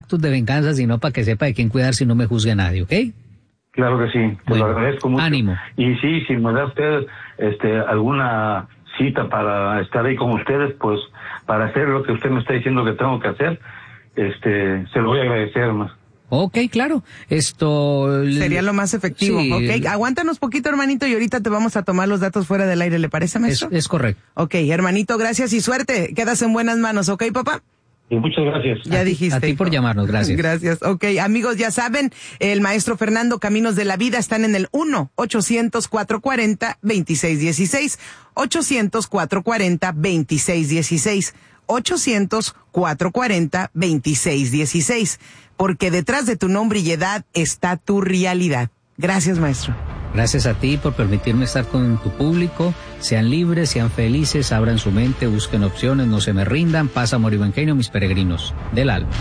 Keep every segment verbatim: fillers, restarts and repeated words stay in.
actos de venganza, sino para que sepa de quién cuidarse y no me juzgue a nadie, ¿ok? Claro que sí, te Bueno, lo agradezco mucho. ánimo. Y sí, si me da usted este, alguna cita para estar ahí con ustedes, pues para hacer lo que usted me está diciendo que tengo que hacer, este, se lo voy a agradecer más. Ok, claro. Esto sería lo más efectivo. Sí. Ok, aguántanos poquito, hermanito, y ahorita te vamos a tomar los datos fuera del aire, ¿le parece, maestro? Es, es correcto. Ok, hermanito, gracias y suerte. Quedas en buenas manos, ¿ok, papá? Y muchas gracias. Ya a dijiste. Ti, a ti por llamarnos, gracias. Gracias. Ok, amigos, ya saben, el maestro Fernando, Caminos de la Vida, están en el uno ochocientos, cuatrocientos cuarenta, veintiséis dieciséis. ochocientos, cuatrocientos cuarenta, veintiséis dieciséis. ochocientos, cuatrocientos cuarenta, veintiséis dieciséis. Porque detrás de tu nombre y edad está tu realidad. Gracias, maestro. Gracias a ti por permitirme estar con tu público. Sean libres, sean felices, abran su mente, busquen opciones, no se me rindan. Paz, amor y buen genio, mis peregrinos del alma.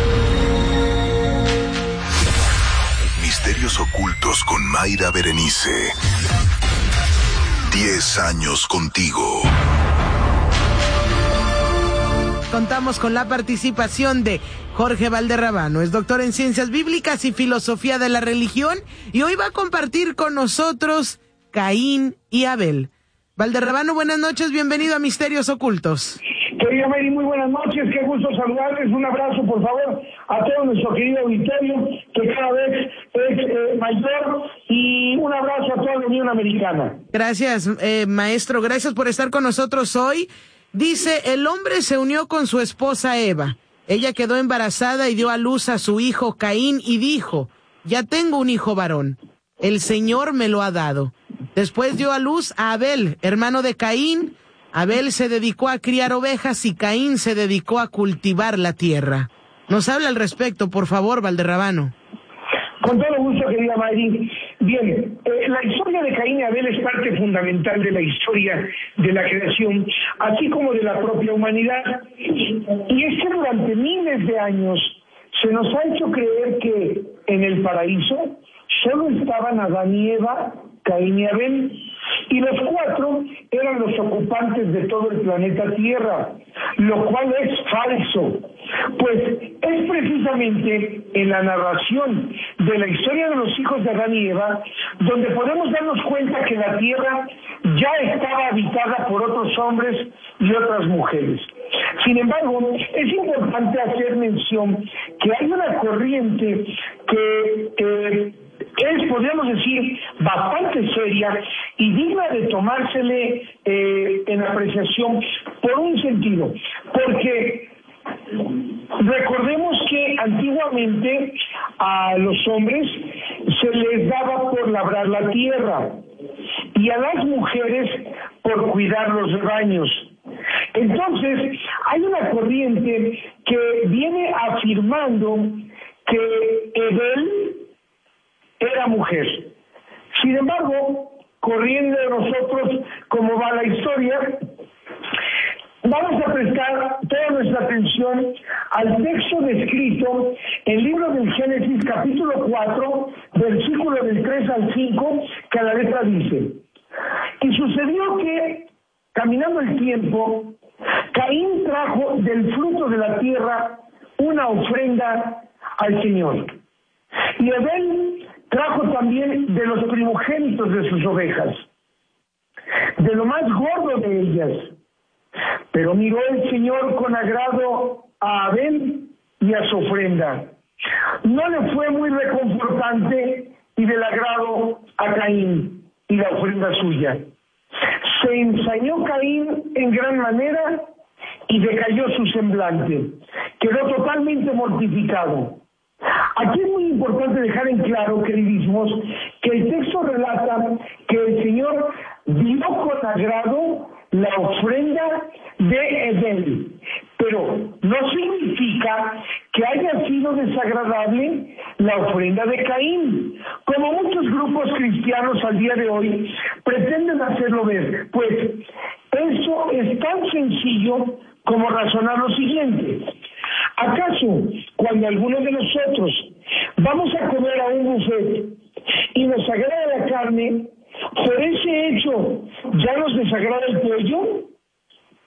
Misterios ocultos con Mayra Berenice. Diez años contigo. Contamos con la participación de Jorge Valderrabano, es doctor en Ciencias Bíblicas y Filosofía de la Religión, y hoy va a compartir con nosotros Caín y Abel. Valderrabano, buenas noches, bienvenido a Misterios Ocultos. Querida Mary, muy buenas noches, qué gusto saludarles, un abrazo por favor a todo nuestro querido auditorio, que cada vez es eh, mayor, y un abrazo a toda la Unión Americana. Gracias, eh, maestro, gracias por estar con nosotros hoy. Dice, el hombre se unió con su esposa Eva. Ella quedó embarazada y dio a luz a su hijo Caín y dijo, ya tengo un hijo varón. El Señor me lo ha dado. Después dio a luz a Abel, hermano de Caín. Abel se dedicó a criar ovejas y Caín se dedicó a cultivar la tierra. Nos habla al respecto, por favor, Valderrabano. Con todo gusto, querida Mayri. Bien, eh, la historia de Caín y Abel es parte fundamental de la historia de la creación, así como de la propia humanidad. Y es que durante miles de años se nos ha hecho creer que en el paraíso solo estaban Adán y Eva, Caín y Abel, y los cuatro eran los ocupantes de todo el planeta Tierra, lo cual es falso, pues es precisamente en la narración de la historia de los hijos de Adán y Eva donde podemos darnos cuenta que la Tierra ya estaba habitada por otros hombres y otras mujeres. Sin embargo, es importante hacer mención que hay una corriente que eh, es, podríamos decir, bastante seria y digna de tomársele eh, en apreciación por un sentido, porque recordemos que antiguamente a los hombres se les daba por labrar la tierra y a las mujeres por cuidar los rebaños. Entonces, hay una corriente que viene afirmando que Abel era mujer. Sin embargo, corriendo de nosotros como va la historia, vamos a prestar toda nuestra atención al texto descrito en el libro del Génesis, capítulo cuatro, versículo del tres al cinco, que a la letra dice: y sucedió que, caminando el tiempo, Caín trajo del fruto de la tierra una ofrenda al Señor. Y Abel trajo también de los primogénitos de sus ovejas, de lo más gordo de ellas. Pero miró el Señor con agrado a Abel y a su ofrenda. No le fue muy reconfortante y del agrado a Caín y la ofrenda suya. Se ensañó Caín en gran manera y decayó su semblante. Quedó totalmente mortificado. Aquí es muy importante dejar en claro, queridísimos, que el texto relata que el Señor vio con agrado la ofrenda de Abel, pero no significa que haya sido desagradable la ofrenda de Caín, como muchos grupos cristianos al día de hoy pretenden hacerlo ver. Pues eso es tan sencillo como razonar lo siguiente: ¿acaso cuando algunos de nosotros vamos a comer a un buffet y nos agrada la carne, por ese hecho ya nos desagrada el pollo?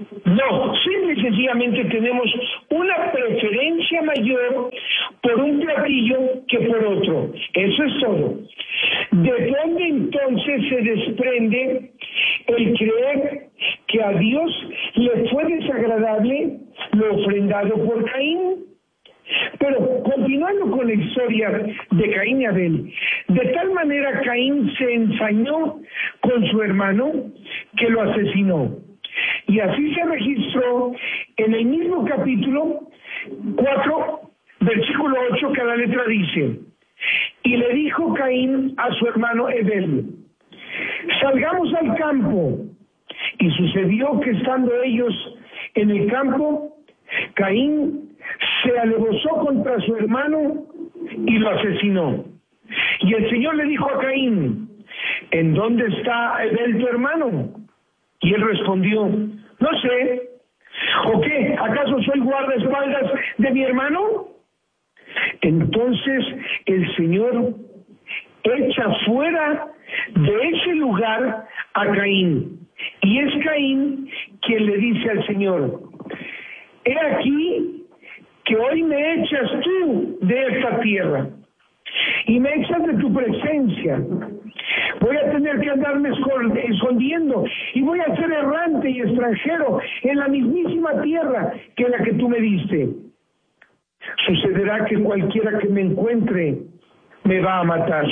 No, simple y sencillamente tenemos una preferencia mayor por un platillo que por otro. Eso es todo. ¿De dónde entonces se desprende el creer que a Dios le fue desagradable lo ofrendado por Caín? Pero continuando con la historia de Caín y Abel, de tal manera Caín se ensañó con su hermano que lo asesinó. Y así se registró en el mismo capítulo cuatro, versículo ocho, cada letra dice: y le dijo Caín a su hermano Abel, salgamos al campo. Y sucedió que estando ellos en el campo, Caín se alevosó contra su hermano y lo asesinó. Y el Señor le dijo a Caín, ¿en dónde está Abel tu hermano? Y él respondió, no sé. ¿O qué? ¿Acaso soy guardaespaldas de mi hermano? Entonces el Señor echa fuera de ese lugar a Caín. Y es Caín quien le dice al Señor, he aquí que hoy me echas tú de esta tierra y me echas de tu presencia. Voy a tener que andarme escondiendo y voy a ser errante y extranjero en la mismísima tierra que la que tú me diste. Sucederá que cualquiera que me encuentre me va a matar.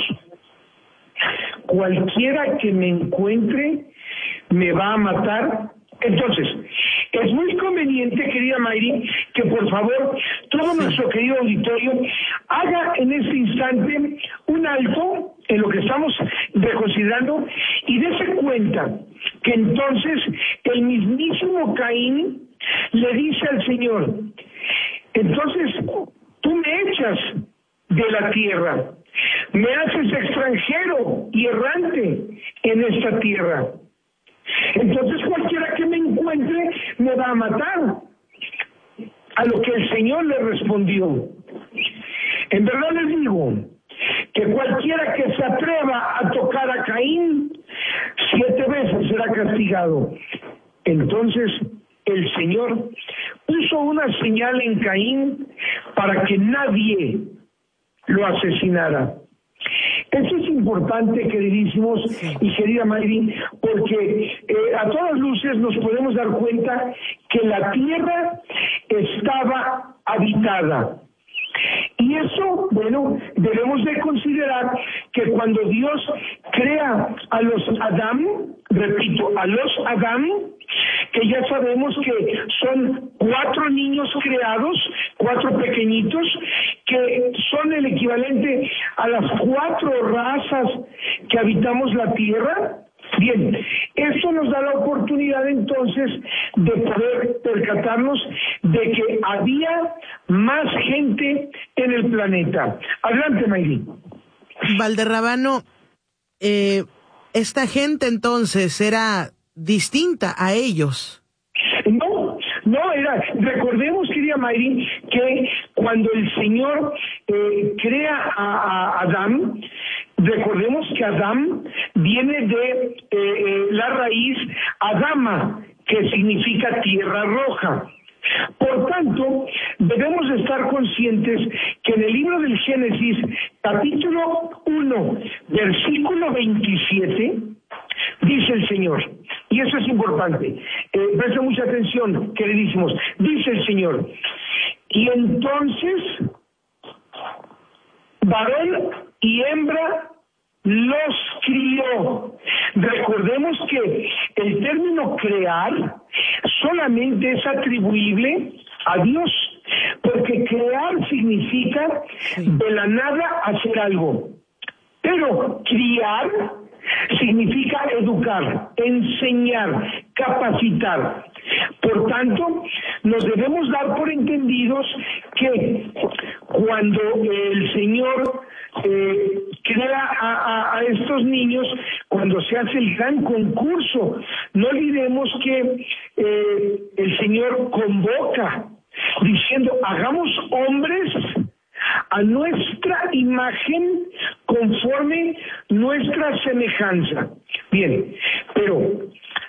Cualquiera que me encuentre me va a matar. Entonces, es muy conveniente, querida Mayri, que por favor todo nuestro querido auditorio haga en este instante un alto en lo que estamos reconsiderando y dése cuenta que entonces el mismísimo Caín le dice al Señor, entonces tú me echas de la tierra, me haces extranjero y errante en esta tierra. Entonces cualquiera que me encuentre me va a matar. A lo que el Señor le respondió, en verdad les digo que cualquiera que se atreva a tocar a Caín, siete veces será castigado. Entonces el Señor puso una señal en Caín para que nadie lo asesinara. Eso es importante, queridísimos y querida Mayri, porque eh, a todas luces nos podemos dar cuenta que la tierra estaba habitada. Y eso, bueno, debemos de considerar que cuando Dios crea a los Adán, repito, a los Adán, que ya sabemos que son cuatro niños creados, cuatro pequeñitos, que son el equivalente a las cuatro razas que habitamos la tierra. Bien, esto nos da la oportunidad entonces de poder percatarnos de que había más gente en el planeta. Adelante, Mayri. Valderrabano, eh, esta gente entonces era distinta a ellos. No, no era, recordemos, querida Mayri, que cuando el Señor eh, crea a, a Adán, recordemos que Adán viene de eh, eh, la raíz Adama, que significa tierra roja. Por tanto, debemos estar conscientes que en el libro del Génesis, capítulo uno, versículo veintisiete, dice el Señor, y eso es importante, eh, presten mucha atención, queridísimos, dice el Señor, y entonces, varón y hembra los crió. Recordemos que el término crear solamente es atribuible a Dios, porque crear significa de la nada hacer algo, pero criar significa educar, enseñar, capacitar. Por tanto, nos debemos dar por entendidos que cuando el Señor eh, crea a, a, a estos niños, cuando se hace el gran concurso, no olvidemos que eh, el Señor convoca diciendo, hagamos hombres a nuestra imagen conforme nuestra semejanza. Bien, pero se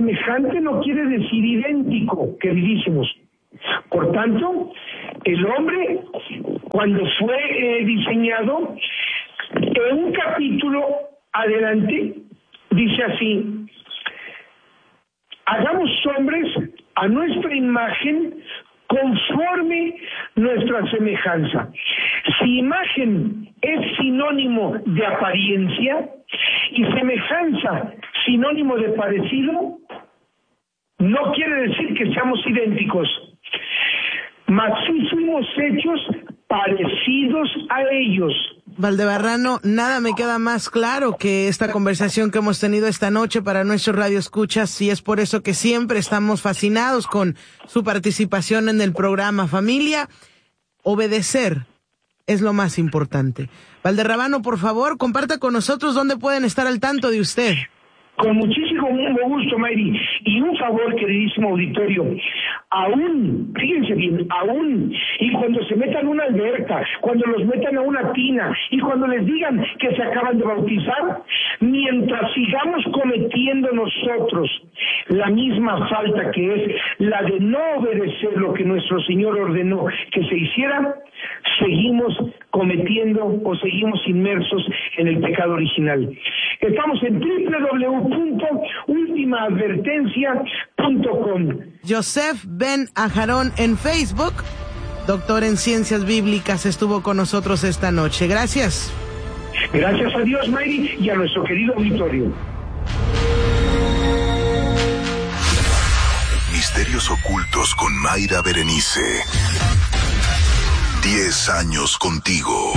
semejante no quiere decir idéntico, queridísimos. Por tanto, el hombre, cuando fue eh, diseñado, en un capítulo adelante, dice así: hagamos hombres a nuestra imagen conforme nuestra semejanza. Si imagen es sinónimo de apariencia y semejanza sinónimo de parecido, no quiere decir que seamos idénticos, mas sí fuimos hechos parecidos a ellos. Valdebarrano, nada me queda más claro que esta conversación que hemos tenido esta noche para nuestros radioescuchas, y es por eso que siempre estamos fascinados con su participación en el programa. Familia, obedecer es lo más importante. Valderrabano, por favor, comparta con nosotros dónde pueden estar al tanto de usted. Con muchísimo gusto, Mayri. Y un favor, queridísimo auditorio, aún, fíjense bien, aún, y cuando se metan a una alberca, cuando los metan a una tina, y cuando les digan que se acaban de bautizar, mientras sigamos cometiendo nosotros la misma falta que es la de no obedecer lo que nuestro Señor ordenó que se hiciera, seguimos cometiendo o seguimos inmersos en el pecado original. Estamos en doble u doble u doble u punto última advertencia punto com. Joseph Ben Ajarón en Facebook, doctor en Ciencias Bíblicas, estuvo con nosotros esta noche. Gracias. Gracias a Dios, Mayri, y a nuestro querido auditorio. Misterios ocultos con Mayra Berenice. Diez años contigo.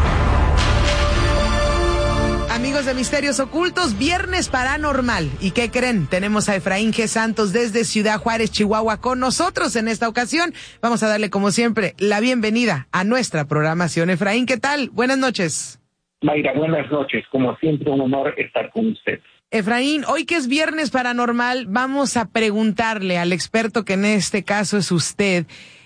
Amigos de Misterios Ocultos, viernes paranormal. ¿Y qué creen? Tenemos a Efraín G. Santos desde Ciudad Juárez, Chihuahua, con nosotros en esta ocasión. Vamos a darle, como siempre, la bienvenida a nuestra programación. Efraín, ¿qué tal? Buenas noches. Mayra, buenas noches. Como siempre, un honor estar con usted. Efraín, hoy que es viernes paranormal, vamos a preguntarle al experto, que en este caso es usted,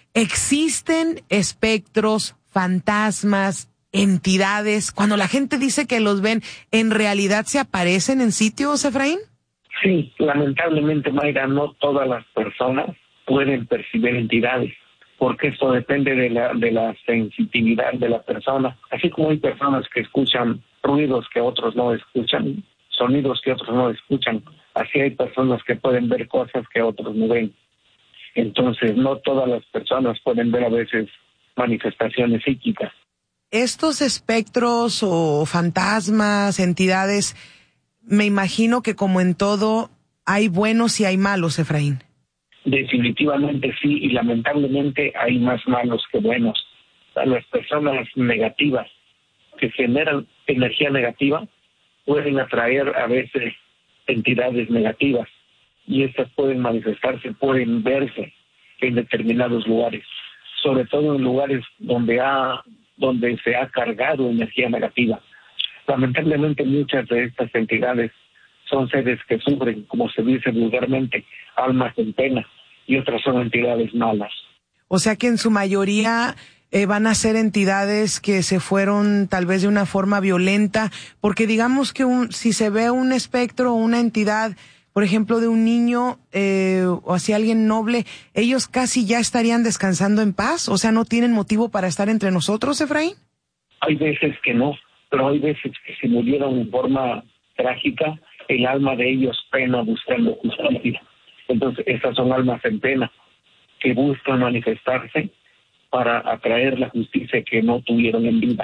¿existen espectros, fantasmas, entidades, cuando la gente dice que los ven, en realidad se aparecen en sitios, Efraín? Sí, lamentablemente, Mayra, no todas las personas pueden percibir entidades, porque esto depende de la de la sensitividad de la persona. Así como hay personas que escuchan ruidos que otros no escuchan, sonidos que otros no escuchan, así hay personas que pueden ver cosas que otros no ven. Entonces, no todas las personas pueden ver a veces manifestaciones psíquicas. Estos espectros o fantasmas, entidades, me imagino que como en todo, hay buenos y hay malos, Efraín. Definitivamente sí, y lamentablemente hay más malos que buenos. A las personas negativas que generan energía negativa pueden atraer a veces entidades negativas, y estas pueden manifestarse, pueden verse en determinados lugares, sobre todo en lugares donde ha donde se ha cargado energía negativa. Lamentablemente muchas de estas entidades son seres que sufren, como se dice vulgarmente, almas en pena, y otras son entidades malas. O sea que en su mayoría eh, van a ser entidades que se fueron tal vez de una forma violenta, porque digamos que un, si se ve un espectro o una entidad, por ejemplo, de un niño eh, o así alguien noble, ellos casi ya estarían descansando en paz, o sea, ¿no tienen motivo para estar entre nosotros, Efraín? Hay veces que no, pero hay veces que se murieron en forma trágica, el alma de ellos pena buscando justicia. Entonces, estas son almas en pena que buscan manifestarse para atraer la justicia que no tuvieron en vida.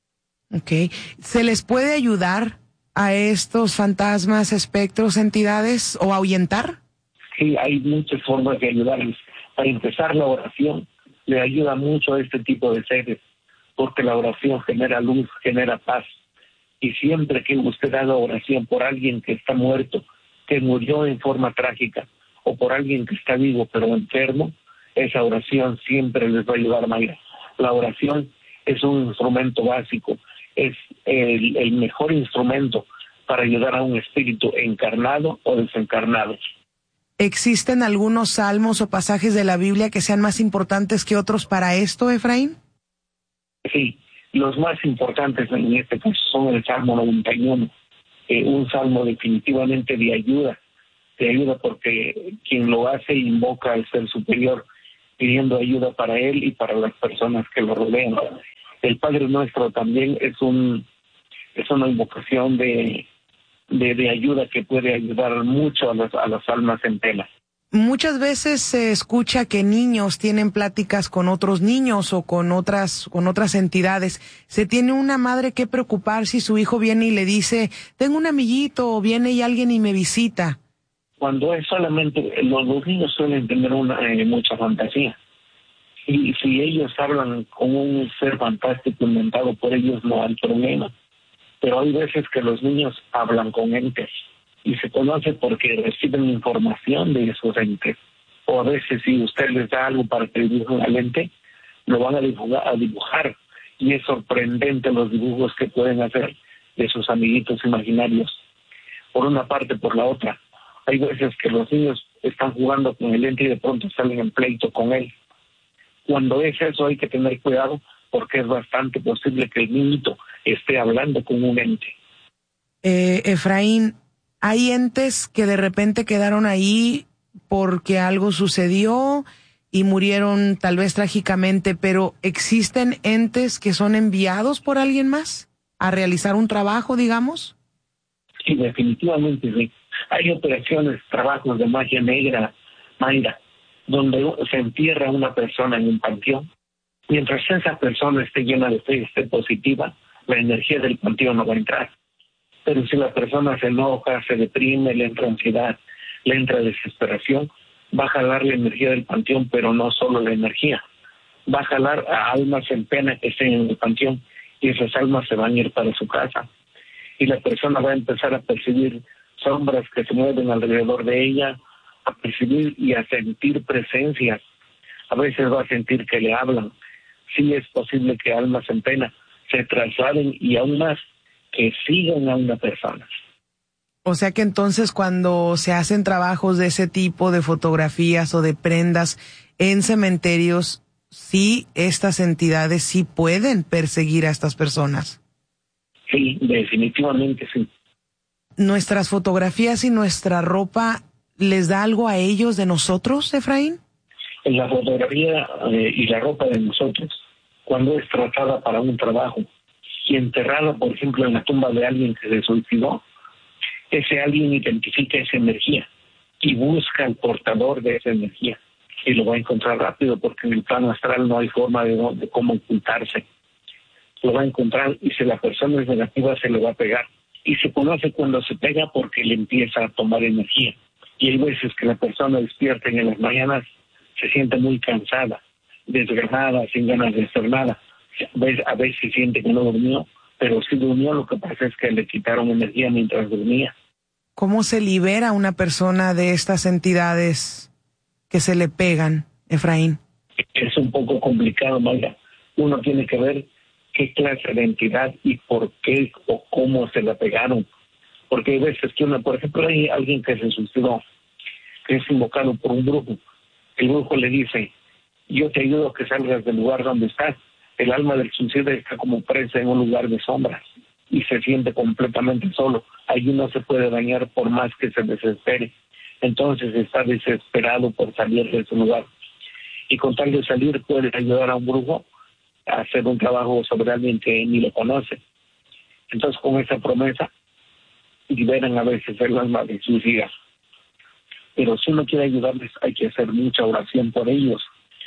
Okay. ¿Se les puede ayudar a estos fantasmas, espectros, entidades, o ahuyentar? Sí, hay muchas formas de ayudarles. Para empezar, la oración le ayuda mucho a este tipo de seres, porque la oración genera luz, genera paz. Y siempre que usted haga oración por alguien que está muerto, que murió en forma trágica, o por alguien que está vivo pero enfermo, esa oración siempre les va a ayudar, Mayra. La oración es un instrumento básico, es el, el mejor instrumento para ayudar a un espíritu encarnado o desencarnado. ¿Existen algunos salmos o pasajes de la Biblia que sean más importantes que otros para esto, Efraín? Sí, los más importantes en este caso son el Salmo noventa y uno, eh, un salmo definitivamente de ayuda de ayuda, porque quien lo hace invoca al ser superior, pidiendo ayuda para él y para las personas que lo rodean. El Padre Nuestro también es un es una invocación de, de, de ayuda que puede ayudar mucho a las, a las almas en pena. Muchas veces se escucha que niños tienen pláticas con otros niños o con otras con otras entidades. ¿Se tiene una madre que preocupar si su hijo viene y le dice, tengo un amiguito, o viene y alguien y me visita? Cuando es solamente, los, los niños suelen tener una eh, mucha fantasía. Y si ellos hablan con un ser fantástico inventado por ellos, no hay problema. Pero hay veces que los niños hablan con entes. Y se conoce porque reciben información de esos entes. O a veces si usted les da algo para que dibujen al ente, lo van a dibujar, a dibujar. Y es sorprendente los dibujos que pueden hacer de sus amiguitos imaginarios. Por una parte, por la otra. Hay veces que los niños están jugando con el ente y de pronto salen en pleito con él. Cuando es eso hay que tener cuidado porque es bastante posible que el niñito esté hablando con un ente. Eh, Efraín, hay entes que de repente quedaron ahí porque algo sucedió y murieron tal vez trágicamente, pero ¿existen entes que son enviados por alguien más a realizar un trabajo, digamos? Sí, definitivamente sí. Hay operaciones, trabajos de magia negra, Mayra, donde se entierra una persona en un panteón. Mientras esa persona esté llena de fe, esté positiva, la energía del panteón no va a entrar. Pero si la persona se enoja, se deprime, le entra ansiedad, le entra desesperación, va a jalar la energía del panteón, pero no solo la energía. Va a jalar a almas en pena que estén en el panteón y esas almas se van a ir para su casa. Y la persona va a empezar a percibir sombras que se mueven alrededor de ella, a percibir y a sentir presencias. A veces va a sentir que le hablan. Sí es posible que almas en pena se trasladen y aún más que sigan a una persona. O sea que entonces cuando se hacen trabajos de ese tipo, de fotografías o de prendas en cementerios, sí, estas entidades sí pueden perseguir a estas personas. Sí, definitivamente sí. ¿Nuestras fotografías y nuestra ropa les da algo a ellos de nosotros, Efraín? En la fotografía eh, y la ropa de nosotros, cuando es tratada para un trabajo y enterrada, por ejemplo, en la tumba de alguien que se suicidó, ese alguien identifica esa energía y busca al portador de esa energía y lo va a encontrar rápido porque en el plano astral no hay forma de, de cómo ocultarse. Lo va a encontrar y si la persona es negativa se le va a pegar. Y se conoce cuando se pega porque le empieza a tomar energía. Y hay veces que la persona despierta en las mañanas, se siente muy cansada, desganada, sin ganas de hacer nada. A veces, a veces siente que no durmió, pero sí durmió, lo que pasa es que le quitaron energía mientras dormía. ¿Cómo se libera una persona de estas entidades que se le pegan, Efraín? Es un poco complicado, Mayra. Uno tiene que ver qué clase de entidad y por qué o cómo se la pegaron. Porque hay veces que una, por ejemplo, hay alguien que se suicidó, que es invocado por un brujo. El brujo le dice, yo te ayudo a que salgas del lugar donde estás. El alma del suicida está como presa en un lugar de sombras y se siente completamente solo. Allí no se puede dañar por más que se desespere. Entonces está desesperado por salir de ese lugar. Y con tal de salir puede ayudar a un brujo a hacer un trabajo sobre alguien que ni lo conoce. Entonces con esa promesa liberan a veces el alma del suicida. Pero si uno quiere ayudarles hay que hacer mucha oración por ellos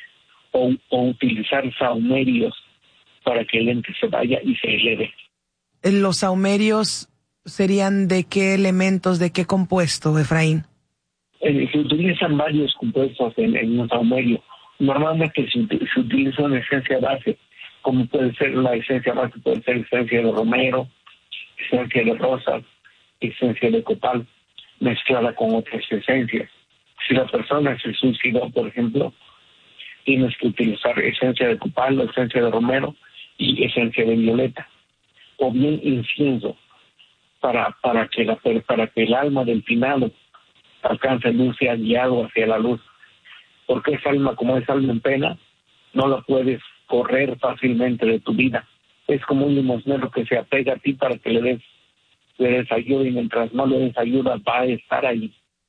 o, o utilizar saumerios para que el ente se vaya y se eleve. ¿Los saumerios serían de qué elementos, de qué compuesto, Efraín? Eh, se utilizan varios compuestos en, en un saumerio. Normalmente se, se utiliza una esencia base, como puede ser la esencia base, puede ser esencia de romero, esencia de rosa, esencia de copal, mezclada con otras esencias. Si la persona se suicidó, por ejemplo, tienes que utilizar esencia de copal, esencia de romero y esencia de violeta, o bien incienso, para, para, que, la, para que el alma del finado alcance luz, sea guiado hacia la luz. Porque esa alma, como es alma en pena, no la puedes correr fácilmente de tu vida. Es como un limosnero que se apega a ti para que le des, le des ayuda, y mientras no le des ayuda va a estar ahí.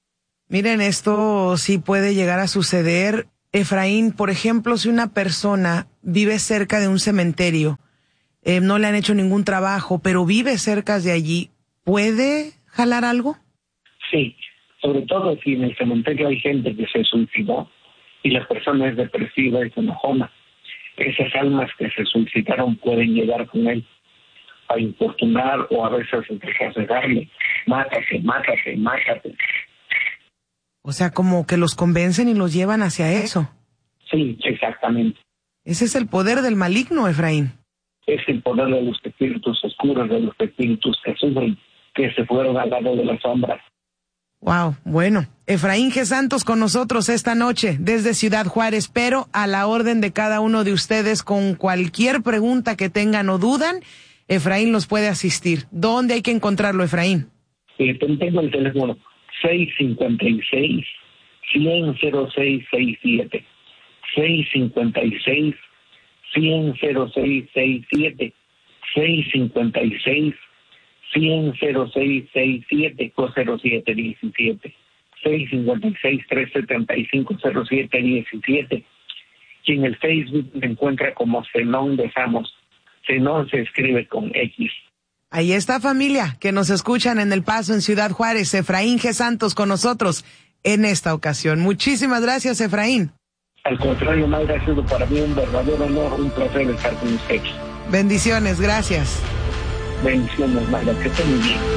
Miren, esto sí puede llegar a suceder. Efraín, por ejemplo, si una persona vive cerca de un cementerio, eh, no le han hecho ningún trabajo, pero vive cerca de allí, ¿puede jalar algo? Sí, sobre todo si en el cementerio hay gente que se suicidó y la persona es depresiva y se enojona. Esas almas que se suicidaron pueden llegar con él a importunar o a veces a darle, mátate, mátate, mátate. O sea, como que los convencen y los llevan hacia eso. Sí, exactamente. Ese es el poder del maligno, Efraín. Es el poder de los espíritus oscuros, de los espíritus que sufren, que se fueron al lado de las sombras. Wow, bueno. Efraín G. Santos con nosotros esta noche desde Ciudad Juárez, pero a la orden de cada uno de ustedes con cualquier pregunta que tengan o dudan, Efraín los puede asistir. ¿Dónde hay que encontrarlo, Efraín? Eh, tengo el teléfono seis cinco seis, cien cero seis sesenta y siete. seis cinco seis, cien cero seis sesenta y siete. seis cinco seis, cien cero seis sesenta y siete o cero siete diecisiete. seis cinco seis, tres setenta y cinco, cero siete diecisiete. Y en el Facebook me encuentra como Zenón de Samos. Zenón se escribe con X. Ahí está, familia, que nos escuchan en El Paso, en Ciudad Juárez. Efraín G. Santos con nosotros en esta ocasión. Muchísimas gracias, Efraín. Al contrario, Mayra, ha sido para mí un verdadero honor, un placer estar con ustedes. Bendiciones, gracias. Bendiciones, Mayra, que estén muy bien.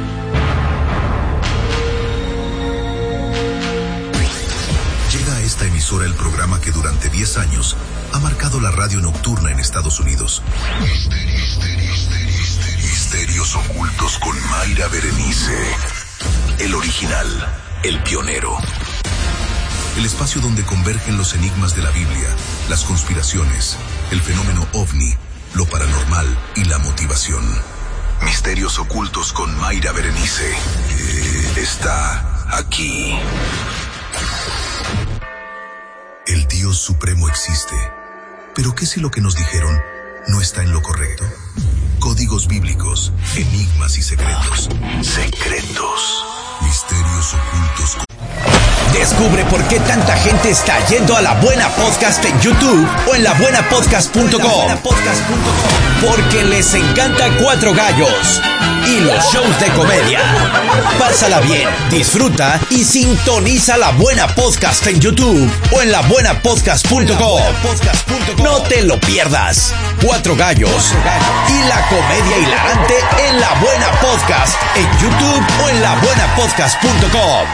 Llega a esta emisora el programa que durante diez años ha marcado la radio nocturna en Estados Unidos. Misterios, misterios, misterios, misterios ocultos con Mayra Berenice. El original, el pionero. El espacio donde convergen los enigmas de la Biblia, las conspiraciones, el fenómeno ovni, lo paranormal y la motivación. Misterios ocultos con Mayra Berenice. Eh, está aquí. El Dios Supremo existe. ¿Pero qué si lo que nos dijeron no está en lo correcto? Códigos bíblicos, enigmas y secretos. Secretos. Misterios ocultos. Descubre por qué tanta gente está yendo a La Buena Podcast en YouTube o en la buena podcast punto com. Porque les encanta Cuatro Gallos y los shows de comedia. Pásala bien, disfruta y sintoniza La Buena Podcast en YouTube o en la buena podcast punto com. No te lo pierdas. Cuatro Gallos y la comedia hilarante en La Buena Podcast en YouTube o en la buena podcast punto com.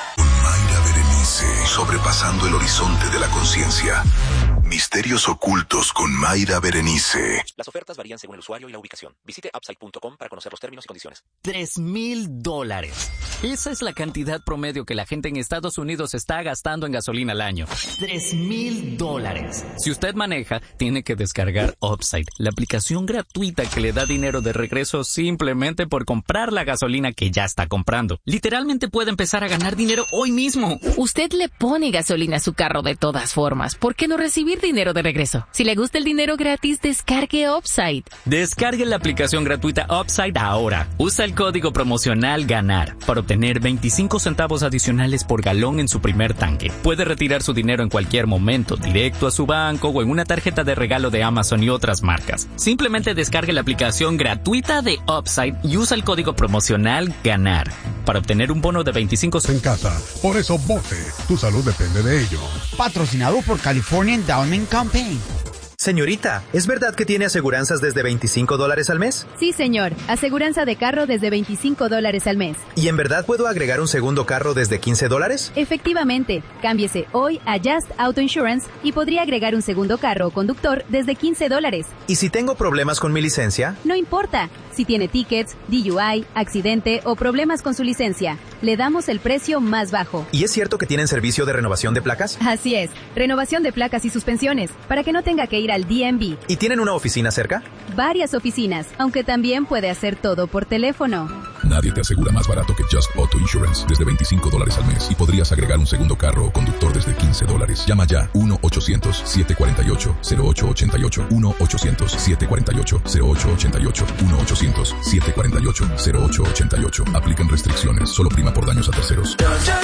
Sobrepasando el horizonte de la conciencia. Misterios ocultos con Mayra Berenice. Las ofertas varían según el usuario y la ubicación. Visite upside punto com para conocer los términos y condiciones. Tres mil dólares. Esa es la cantidad promedio que la gente en Estados Unidos está gastando en gasolina al año. Tres mil dólares. Si usted maneja, tiene que descargar Upside, la aplicación gratuita que le da dinero de regreso simplemente por comprar la gasolina que ya está comprando. Literalmente puede empezar a ganar dinero hoy mismo. Usted le pone gasolina a su carro de todas formas. ¿Por qué no recibir dinero de regreso? Si le gusta el dinero gratis, descargue Upside. Descargue la aplicación gratuita Upside ahora. Usa el código promocional GANAR para obtener veinticinco centavos adicionales por galón en su primer tanque. Puede retirar su dinero en cualquier momento, directo a su banco o en una tarjeta de regalo de Amazon y otras marcas. Simplemente descargue la aplicación gratuita de Upside y usa el código promocional GANAR para obtener un bono de veinticinco centavos. En casa, por eso vote. Tu salud depende de ello. Patrocinado por California Endowment Campaign. Señorita, ¿es verdad que tiene aseguranzas desde veinticinco dólares al mes? Sí, señor. Aseguranza de carro desde veinticinco dólares al mes. ¿Y en verdad puedo agregar un segundo carro desde quince dólares? Efectivamente. Cámbiese hoy a Just Auto Insurance y podría agregar un segundo carro o conductor desde quince dólares. ¿Y si tengo problemas con mi licencia? No importa. Si tiene tickets, D U I, accidente o problemas con su licencia, le damos el precio más bajo. ¿Y es cierto que tienen servicio de renovación de placas? Así es. Renovación de placas y suspensiones, para que no tenga que ir al D M V. ¿Y tienen una oficina cerca? Varias oficinas, aunque también puede hacer todo por teléfono. Nadie te asegura más barato que Just Auto Insurance desde veinticinco dólares al mes y podrías agregar un segundo carro o conductor desde quince dólares. Llama ya uno ochocientos, siete cuatro ocho, cero ocho ocho ocho, uno ochocientos, siete cuatro ocho, cero ocho ocho ocho, uno ochocientos, siete cuatro ocho, cero ocho ocho ocho. Aplican restricciones, solo prima por daños a terceros.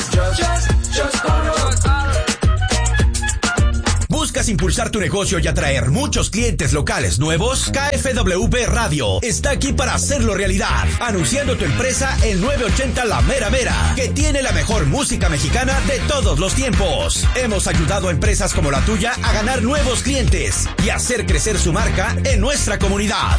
¿Buscas impulsar tu negocio y atraer muchos clientes locales nuevos? K F W B Radio está aquí para hacerlo realidad. Anunciando tu empresa en nueve ochenta La Mera Mera, que tiene la mejor música mexicana de todos los tiempos. Hemos ayudado a empresas como la tuya a ganar nuevos clientes y hacer crecer su marca en nuestra comunidad.